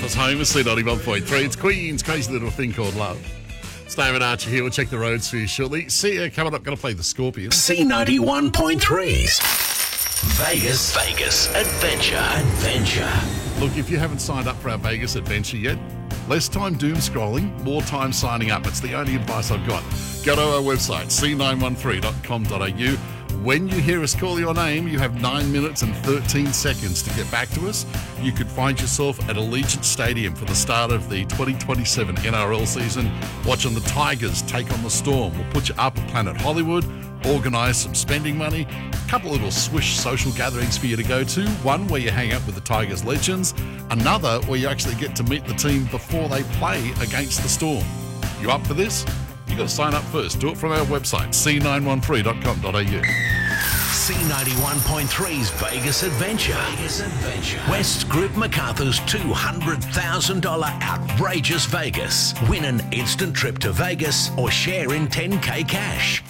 Macarthur's home is C91.3. It's Queen's crazy little thing called love. Steve and Archie here. We'll check the roads for you shortly. See you coming up. Going to play the Scorpions. C91.3's Vegas Adventure. Look, if you haven't signed up for our Vegas Adventure yet, less time doom scrolling, more time signing up. It's the only advice I've got. Go to our website, c913.com.au. When you hear us call your name, you have 9 minutes and 13 seconds to get back to us. You could find yourself at Allegiant Stadium for the start of the 2027 NRL season, watching the Tigers take on the Storm. We'll put you up at Planet Hollywood, organise some spending money, a couple little swish social gatherings for you to go to. One where you hang out with the Tigers legends, another where you actually get to meet the team before they play against the Storm. You up for this? You've got to sign up first. Do it from our website, c913.com.au. C91.3's Vegas Adventure. West Group MacArthur's $200,000 outrageous Vegas. Win an instant trip to Vegas or share in 10K cash.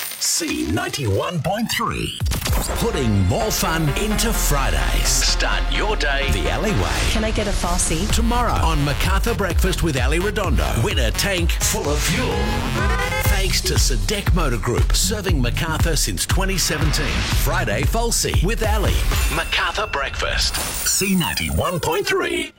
C91.3. Putting more fun into Fridays. Start your day the alleyway. Can I get a Farsi? Tomorrow on MacArthur Breakfast with Ali Redondo. Win a tank full of fuel. Thanks to Sadek Motor Group, serving MacArthur since 2017. Friday Falsey with Ali. MacArthur Breakfast. C91.3.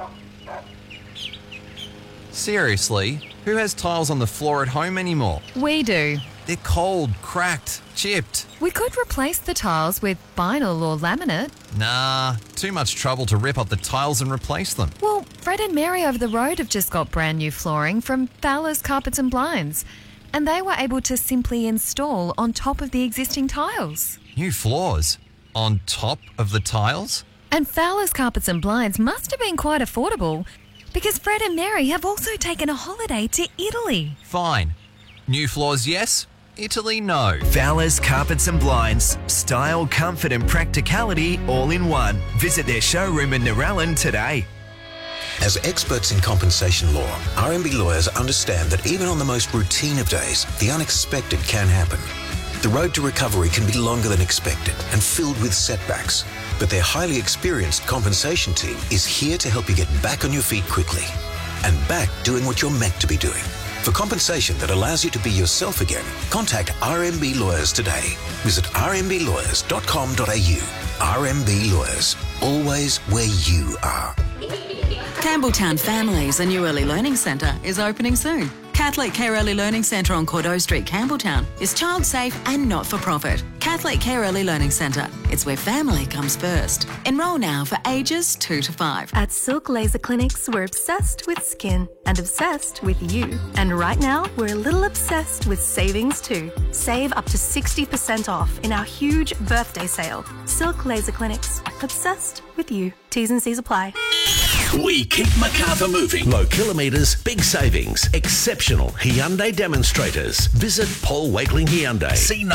Seriously, who has tiles on the floor at home anymore? We do. They're cold, cracked, chipped. We could replace the tiles with vinyl or laminate. Nah, too much trouble to rip up the tiles and replace them. Well, Fred and Mary over the road have just got brand new flooring from Fowler's Carpets and Blinds, and they were able to simply install on top of the existing tiles. New floors? On top of the tiles? And Fowler's Carpets and Blinds must have been quite affordable, because Fred and Mary have also taken a holiday to Italy. Fine. New floors, yes. Italy, no. Fowler's Carpets and Blinds. Style, comfort and practicality all in one. Visit their showroom in Narellan today. As experts in compensation law, RMB lawyers understand that even on the most routine of days, the unexpected can happen. The road to recovery can be longer than expected and filled with setbacks. But their highly experienced compensation team is here to help you get back on your feet quickly and back doing what you're meant to be doing. For compensation that allows you to be yourself again, contact RMB Lawyers today. Visit rmblawyers.com.au. RMB Lawyers, always where you are. Campbelltown Families, a new early learning centre, is opening soon. Catholic Care Early Learning Centre on Cordeaux Street, Campbelltown is child safe and not for profit. Catholic Care Early Learning Centre. It's where family comes first. Enrol now for ages 2 to 5. At Silk Laser Clinics, we're obsessed with skin and obsessed with you. And right now, we're a little obsessed with savings too. Save up to 60% off in our huge birthday sale. Silk Laser Clinics, obsessed with you. T's and C's apply. We keep MacArthur moving. Low kilometres, big savings, exceptional Hyundai demonstrators. Visit Paul Wakeling Hyundai.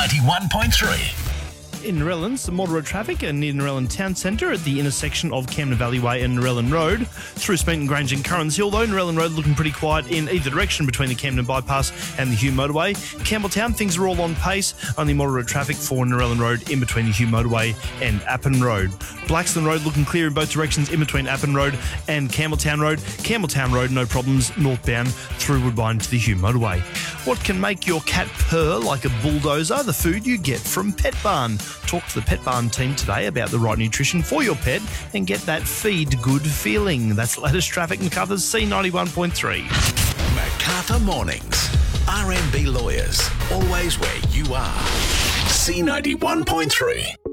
C91.3. In Narellan, some moderate traffic near Narellan Town Centre at the intersection of Camden Valley Way and Narellan Road. Through Smeaton Grange and Currans Hill, though, Narellan Road looking pretty quiet in either direction between the Camden Bypass and the Hume Motorway. Campbelltown, things are all on pace. Only moderate traffic for Narellan Road in between the Hume Motorway and Appin Road. Blaxland Road looking clear in both directions in between Appin Road and Campbelltown Road. Campbelltown Road, no problems, northbound through Woodbine to the Hume Motorway. What can make your cat purr like a bulldozer? The food you get from Pet Barn. Talk to the Pet Barn team today about the right nutrition for your pet and get that feed good feeling. That's the latest traffic in MacArthur's C91.3. MacArthur Mornings. RMB Lawyers, always where you are. C91.3.